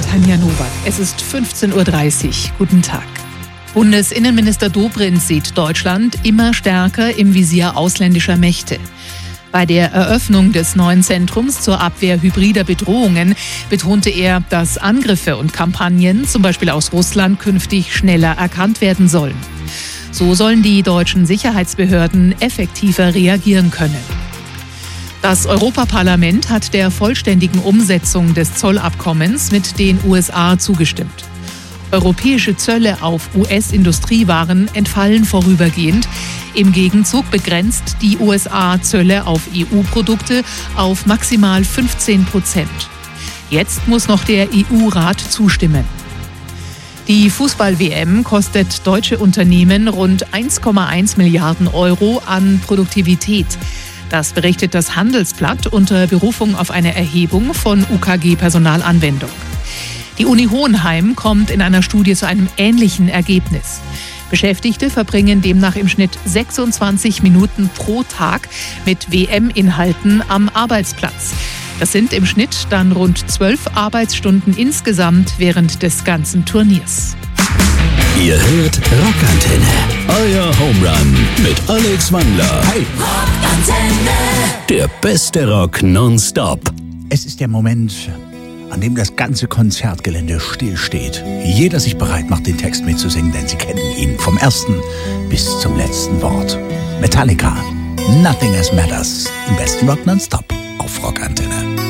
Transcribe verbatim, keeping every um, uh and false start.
Tanja Nowak. Es ist fünfzehn Uhr dreißig. Guten Tag. Bundesinnenminister Dobrindt sieht Deutschland immer stärker im Visier ausländischer Mächte. Bei der Eröffnung des neuen Zentrums zur Abwehr hybrider Bedrohungen betonte er, dass Angriffe und Kampagnen, zum Beispiel aus Russland, künftig schneller erkannt werden sollen. So sollen die deutschen Sicherheitsbehörden effektiver reagieren können. Das Europaparlament hat der vollständigen Umsetzung des Zollabkommens mit den U S A zugestimmt. Europäische Zölle auf U S-Industriewaren entfallen vorübergehend. Im Gegenzug begrenzt die U S A Zölle auf E U-Produkte auf maximal fünfzehn Prozent. Jetzt muss noch der E U-Rat zustimmen. Die Fußball-W M kostet deutsche Unternehmen rund eins Komma eins Milliarden Euro an Produktivität. Das berichtet das Handelsblatt unter Berufung auf eine Erhebung von U K G-Personalanwendung. Die Uni Hohenheim kommt in einer Studie zu einem ähnlichen Ergebnis. Beschäftigte verbringen demnach im Schnitt sechsundzwanzig Minuten pro Tag mit W M-Inhalten am Arbeitsplatz. Das sind im Schnitt dann rund zwölf Arbeitsstunden insgesamt während des ganzen Turniers. Ihr hört Rockantenne, euer Homerun mit Alex Wandler. Hi. Rockantenne, der beste Rock nonstop. Es ist der Moment, an dem das ganze Konzertgelände stillsteht. Jeder sich bereit macht, den Text mitzusingen, denn sie kennen ihn vom ersten bis zum letzten Wort. Metallica, Nothing Else Matters, im besten Rock nonstop auf Rockantenne.